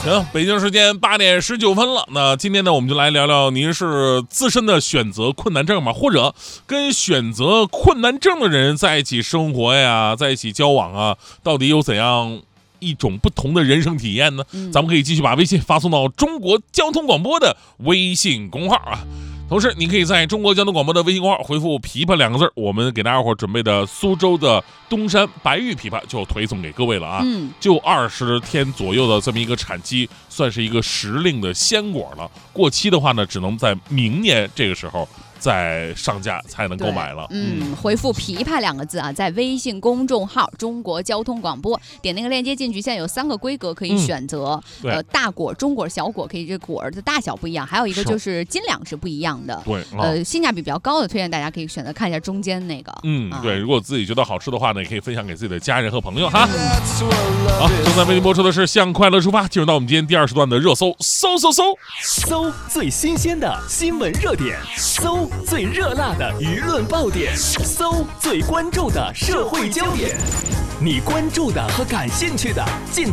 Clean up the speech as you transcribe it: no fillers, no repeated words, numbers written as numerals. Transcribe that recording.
行，北京时间8点19分了。那今天呢，我们就来聊聊您是自身的选择困难症吗？或者跟选择困难症的人在一起生活呀，在一起交往啊，到底有怎样一种不同的人生体验呢？咱们可以继续把微信发送到中国交通广播的微信公号啊。同时，你可以在中国交通广播的微信公号回复"琵琶"2个字，我们给大家伙准备的苏州的东山白玉枇杷就推送给各位了啊。就20天左右的这么一个产期，算是一个时令的鲜果了。过期的话呢，只能在明年这个时候再上架才能购买了。 回复"琵琶"2个字啊，在微信公众号中国交通广播点那个链接进去，现在有3个规格可以选择，大果、中果、小果，可以这果儿的大小不一样，还有一个就是斤两是不一样的。 对， 性价比比较高的，推荐大家可以选择看一下中间那个。 对，如果自己觉得好吃的话呢，也可以分享给自己的家人和朋友哈。好，正在为您播出的是《向快乐出发》，进入到我们今天第20段的热搜， 搜最新鲜的新闻热点，搜最热辣的舆论爆点，搜最关注的社会焦点，你关注的和感兴趣的尽